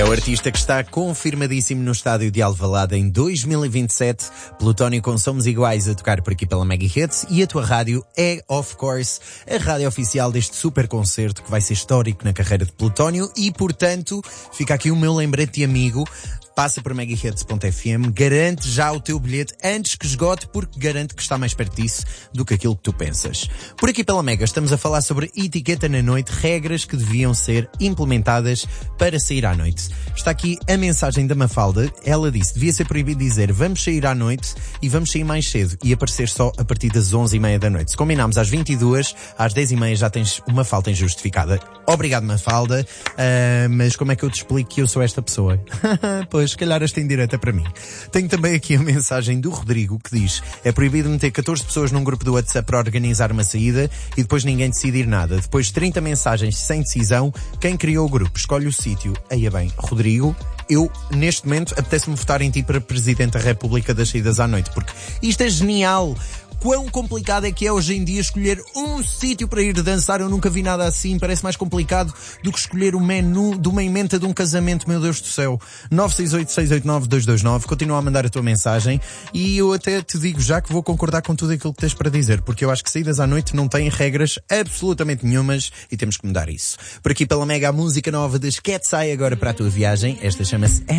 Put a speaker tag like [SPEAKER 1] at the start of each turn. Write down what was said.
[SPEAKER 1] o artista que está confirmadíssimo no estádio de Alvalade em 2027. Plutónio com Somos Iguais a tocar por aqui pela Mega Hits. E a tua rádio é, of course, a rádio oficial deste super concerto que vai ser histórico na carreira de Plutónio. E, portanto, fica aqui o meu lembrete de amigo. Passa para megahits.fm, garante já o teu bilhete antes que esgote, porque garante que está mais perto disso do que aquilo que tu pensas. Por aqui pela Mega estamos a falar sobre etiqueta na noite, regras que deviam ser implementadas para sair à noite. Está aqui a mensagem da Mafalda. Ela disse, devia ser proibido dizer vamos sair à noite e vamos sair mais cedo e aparecer só a partir das 11h30 da noite. Se combinarmos às 22h, às 10h30 já tens uma falta injustificada. Obrigado, Mafalda, mas como é que eu te explico que eu sou esta pessoa? Pois, se calhar esta indireta para mim. Tenho também aqui a mensagem do Rodrigo que diz, é proibido meter 14 pessoas num grupo do WhatsApp para organizar uma saída e depois ninguém decidir nada. Depois de 30 mensagens sem decisão, quem criou o grupo escolhe o sítio. Eia bem, Rodrigo, eu, neste momento, apetece-me votar em ti para Presidente da República das saídas à noite, porque isto é genial. Quão complicado é que é hoje em dia escolher um sítio para ir dançar? Eu nunca vi nada assim. Parece mais complicado do que escolher o menu de uma emenda de um casamento, meu Deus do céu. 968-689-229. Continua a mandar a tua mensagem e eu até te digo já que vou concordar com tudo aquilo que tens para dizer, porque eu acho que saídas à noite não têm regras absolutamente nenhumas e temos que mudar isso. Por aqui pela Mega, a música nova das Cat's Eye agora para a tua viagem. Esta chama-se